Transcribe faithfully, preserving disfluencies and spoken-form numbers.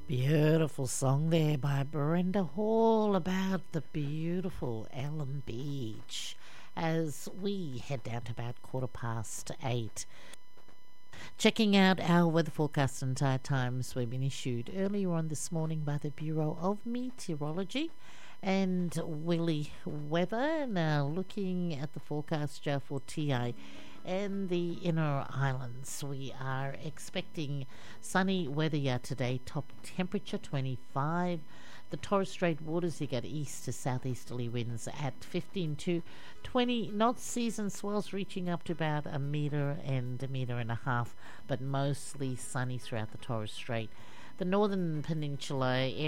Beautiful song there by Brenda Hall about the beautiful Ellen Beach as we head down to about quarter past eight. Checking out our weather forecast and tide times we've been issued earlier on this morning by the Bureau of Meteorology and Willie Weather. Now looking at the forecast just for T I and the inner islands, we are expecting sunny weather here today, top temperature twenty-five. The Torres Strait waters, you get east to southeasterly winds at fifteen to twenty knots, season swells reaching up to about a metre and a metre and a half, but mostly sunny throughout the Torres Strait. The northern peninsula